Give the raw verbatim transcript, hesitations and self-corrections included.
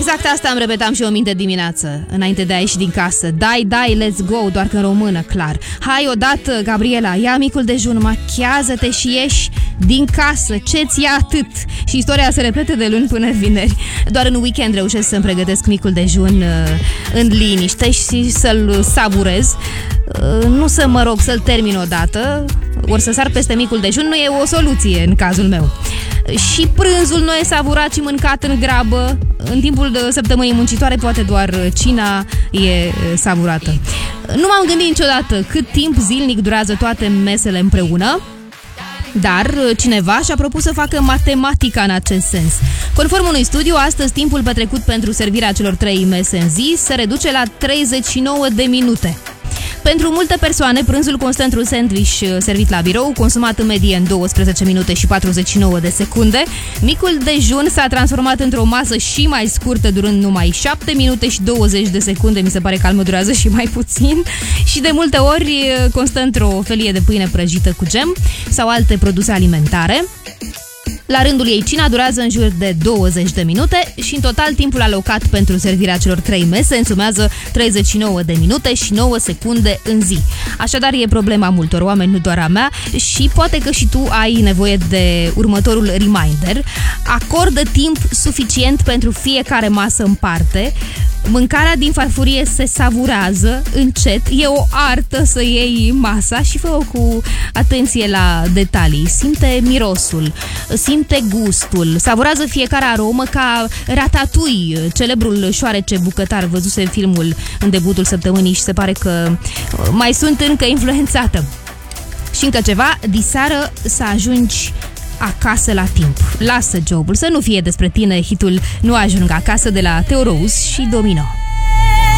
Exact asta îmi repetam și eu minte dimineață, înainte de a ieși din casă. Dai, dai, let's go, doar că în română, clar. Hai odată, Gabriela, ia micul dejun, machiază-te și ieși din casă. Ce-ți ia atât? Și istoria se repete de luni până vineri. Doar în weekend reușesc să-mi pregătesc micul dejun în liniște și să-l savurez. Nu să mă rog să-l termin odată, ori să sar peste micul dejun nu e o soluție în cazul meu. Și prânzul nu e savurat și mâncat în grabă. În timpul de săptămânii muncitoare poate doar cina e savurată. Nu m-am gândit niciodată cât timp zilnic durează toate mesele împreună, dar cineva și-a propus să facă matematica în acest sens. Conform unui studiu, astăzi timpul petrecut pentru servirea celor trei mese în zi se reduce la treizeci și nouă de minute. Pentru multe persoane, prânzul constă într-un sandwich servit la birou, consumat în medie în douăsprezece minute și patruzeci și nouă de secunde. Micul dejun s-a transformat într-o masă și mai scurtă, durând numai șapte minute și douăzeci de secunde. Mi se pare că al meu durează și mai puțin. Și de multe ori constă într-o felie de pâine prăjită cu gem sau alte produse alimentare. La rândul ei, cina durează în jur de douăzeci de minute și în total timpul alocat pentru servirea celor trei mese însumează treizeci și nouă de minute și nouă secunde în zi. Așadar, e problema multor oameni, nu doar a mea, și poate că și tu ai nevoie de următorul reminder. Acordă timp suficient pentru fiecare masă în parte. Mâncarea din farfurie se savurează încet, e o artă să iei masa și fă-o cu atenție la detalii. Simte mirosul, simte gustul, savurează fiecare aromă ca Ratatouille, celebrul șoarece bucătar. Văzuse filmul în debutul săptămânii și se pare că mai sunt încă influențată. Și încă ceva, diseară să ajungi acasă la timp. Lasă jobul, să nu fie despre tine hitul Nu ajung acasă de la Theo Rose și Domino.